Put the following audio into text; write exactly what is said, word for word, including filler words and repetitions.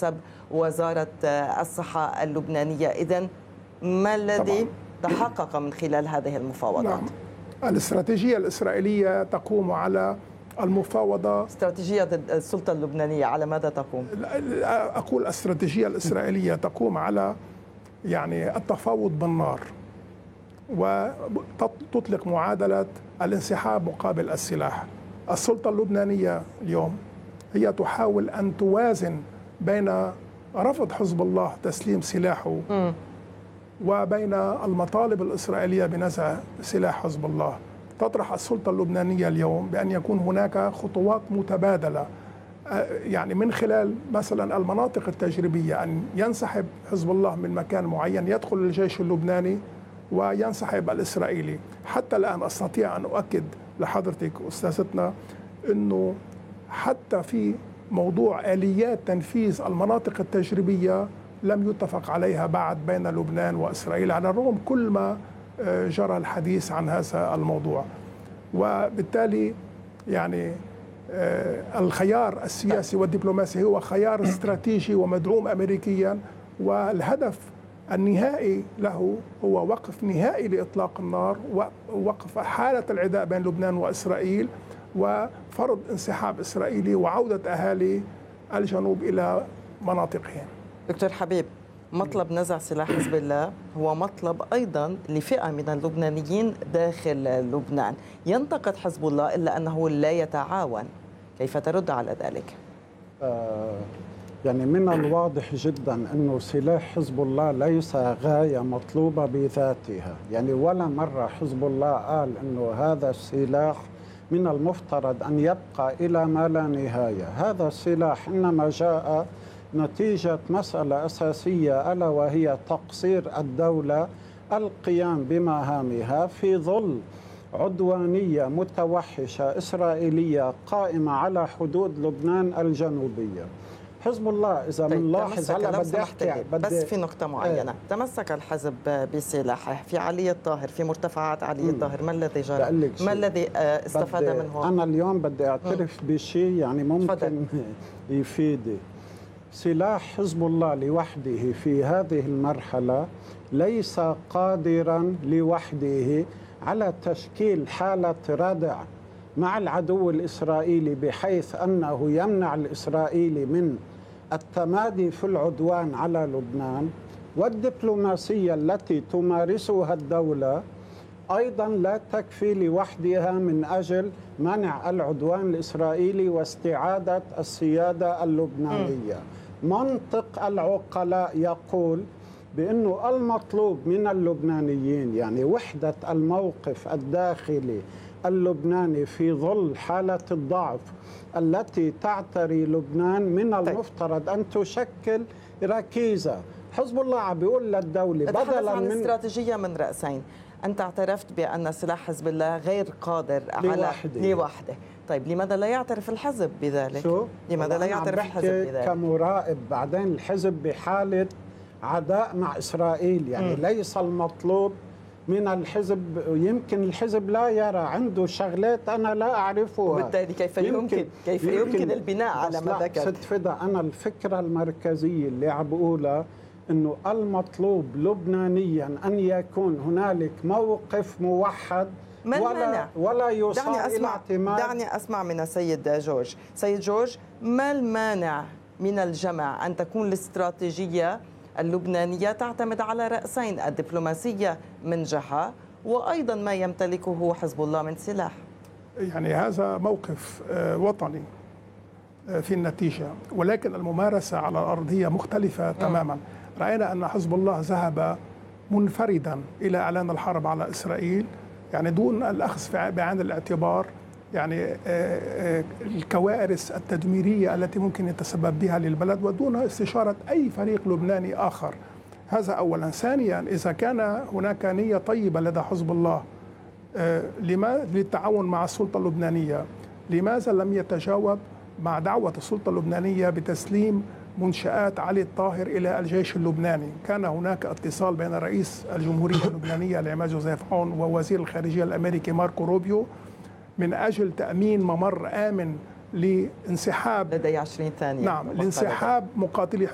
حسب وزارة الصحة اللبنانية. إذن ما الذي تحقق من خلال هذه المفاوضات؟ نعم. الاستراتيجية الإسرائيلية تقوم على المفاوضة. استراتيجية السلطة اللبنانية على ماذا تقوم؟ أقول الاستراتيجية الإسرائيلية تقوم على يعني التفاوض بالنار، وتطلق معادلة الانسحاب مقابل السلاح. السلطة اللبنانية اليوم هي تحاول أن توازن بين رفض حزب الله تسليم سلاحه م. وبين المطالب الإسرائيلية بنزع سلاح حزب الله. تطرح السلطة اللبنانية اليوم بأن يكون هناك خطوات متبادلة، يعني من خلال مثلا المناطق التجريبية، أن ينسحب حزب الله من مكان معين، يدخل الجيش اللبناني وينسحب الإسرائيلي. حتى الآن أستطيع أن أؤكد لحضرتك أستاذتنا أنه حتى في موضوع آليات تنفيذ المناطق التجريبية لم يتفق عليها بعد بين لبنان وإسرائيل، على الرغم كل ما جرى الحديث عن هذا الموضوع. وبالتالي يعني الخيار السياسي والدبلوماسي هو خيار استراتيجي ومدعوم أمريكيا، والهدف النهائي له هو وقف نهائي لإطلاق النار، ووقف حالة العداء بين لبنان وإسرائيل، وفرض انسحاب إسرائيلي وعودة أهالي الجنوب إلى مناطقهم. دكتور حبيب، مطلب نزع سلاح حزب الله هو مطلب أيضا لفئة من اللبنانيين داخل لبنان. ينتقد حزب الله إلا أنه لا يتعاون، كيف ترد على ذلك؟ آه يعني من الواضح جدا أنه سلاح حزب الله ليس غاية مطلوبة بذاتها. يعني ولا مرة حزب الله قال أنه هذا السلاح من المفترض أن يبقى إلى ما لا نهاية. هذا السلاح إنما جاء نتيجة مسألة أساسية، ألا وهي تقصير الدولة القيام بمهامها في ظل عدوانية متوحشة إسرائيلية قائمة على حدود لبنان الجنوبية. حزب الله إذا طيب بنلاحظ هلا بدي أحكي بس في نقطة معينة. ايه. تمسك الحزب بسلاحه في علي الطاهر، في مرتفعات علي الطاهر، ما الذي جرى؟ ما الذي استفاد منه؟ أنا اليوم بدي أعترف بشيء يعني ممكن فضل. يفيدي. سلاح حزب الله لوحده في هذه المرحلة ليس قادرا لوحده على تشكيل حالة ردع مع العدو الإسرائيلي، بحيث أنه يمنع الإسرائيلي من التمادي في العدوان على لبنان. والدبلوماسية التي تمارسها الدولة أيضا لا تكفي لوحدها من أجل منع العدوان الإسرائيلي واستعادة السيادة اللبنانية. م. منطق العقلاء يقول بأنه المطلوب من اللبنانيين يعني وحدة الموقف الداخلي اللبناني في ظل حالة الضعف التي تعتري لبنان. من المفترض أن تشكل ركيزة. حزب الله عم بيقول للدولة بدلا عن من استراتيجية من رأسين. أنت اعترفت بأن سلاح حزب الله غير قادر على لوحده. طيب لماذا لا يعترف الحزب بذلك؟ شو؟ لماذا لا يعترف الحزب بذلك؟ كمراقب. بعدين الحزب بحالة عداء مع إسرائيل، يعني م. ليس المطلوب من الحزب، يمكن الحزب لا يرى، عنده شغلات أنا لا أعرفها، وبالتالي كيف يمكن, يمكن كيف يمكن, يمكن البناء على ما ذكر؟ ست فدا أنا الفكرة المركزية اللي عم بقولها أنه المطلوب لبنانيا أن يكون هنالك موقف موحد ولا, ولا يوصل إلى اعتماد. دعني أسمع من السيد جورج. سيد جورج، ما المانع من الجمع أن تكون الاستراتيجية اللبنانية تعتمد على رأسين، الدبلوماسية من جهة وأيضا ما يمتلكه حزب الله من سلاح؟ يعني هذا موقف وطني في النتيجة، ولكن الممارسة على الأرض هي مختلفة تماما. رأينا أن حزب الله ذهب منفردا إلى إعلان الحرب على إسرائيل، يعني دون الأخذ بعين الاعتبار يعني الكوارث التدميرية التي ممكن يتسبب بها للبلد، ودون استشارة أي فريق لبناني آخر. هذا أولا. ثانيا، إذا كان هناك نية طيبة لدى حزب الله لما للتعاون مع السلطة اللبنانية، لماذا لم يتجاوب مع دعوة السلطة اللبنانية بتسليم منشآت علي الطاهر إلى الجيش اللبناني؟ كان هناك اتصال بين رئيس الجمهورية اللبنانية العماد جوزيف عون ووزير الخارجية الأمريكي ماركو روبيو من أجل تأمين ممر آمن لانسحاب لدي عشرين ثانية. نعم، لانسحاب مقاتلي